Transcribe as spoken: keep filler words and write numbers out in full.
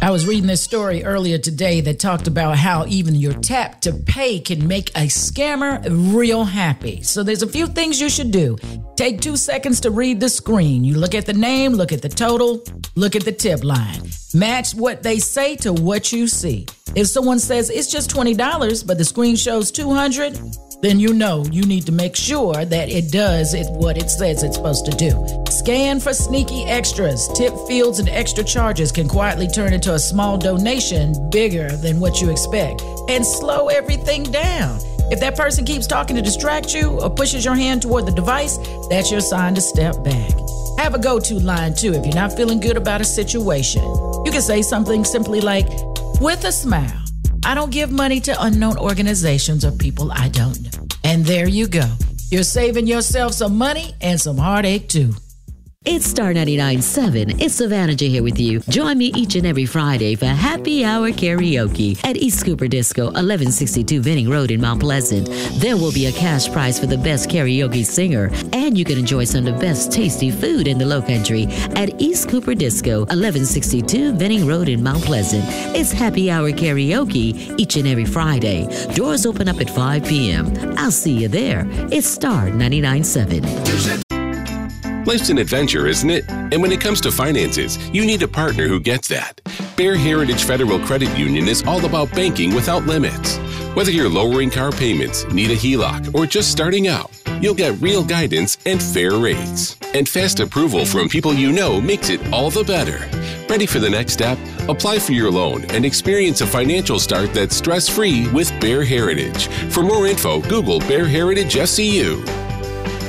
I was reading this story earlier today that talked about how even your tap to pay can make a scammer real happy. So there's a few things you should do. Take two seconds to read the screen. You look at the name, look at the total, look at the tip line. Match what they say to what you see. If someone says it's just twenty dollars, but the screen shows two hundred dollars, then you know you need to make sure that it does it what it says it's supposed to do. Scan for sneaky extras. Tip fields and extra charges can quietly turn into a small donation bigger than what you expect. And slow everything down. If that person keeps talking to distract you or pushes your hand toward the device, that's your sign to step back. Have a go-to line too if you're not feeling good about a situation. You can say something simply like, with a smile, I don't give money to unknown organizations or people I don't know. And there you go. You're saving yourself some money and some heartache too. It's Star ninety-nine point seven. It's Savannah J here with you. Join me each and every Friday for Happy Hour Karaoke at East Cooper Disco, eleven sixty-two Venning Road in Mount Pleasant. There will be a cash prize for the best karaoke singer, and you can enjoy some of the best tasty food in the Lowcountry at East Cooper Disco, eleven sixty-two Venning Road in Mount Pleasant. It's Happy Hour Karaoke each and every Friday. Doors open up at five p.m. I'll see you there. It's Star ninety-nine point seven. Life's an adventure, isn't it? And when it comes to finances, you need a partner who gets that. Bear Heritage Federal Credit Union is all about banking without limits. Whether you're lowering car payments, need a H E L O C, or just starting out, you'll get real guidance and fair rates. And fast approval from people you know makes it all the better. Ready for the next step? Apply for your loan and experience a financial start that's stress-free with Bear Heritage. For more info, Google Bear Heritage S C U.